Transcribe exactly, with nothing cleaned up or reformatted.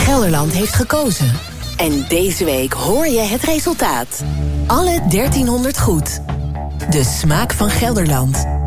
Gelderland heeft gekozen. En deze week hoor je het resultaat. Alle dertienhonderd goed. De smaak van Gelderland.